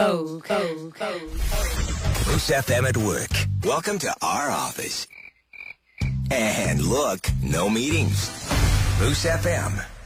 Moose FM at work. Welcome to our office. And look, no meetings. Moose FM.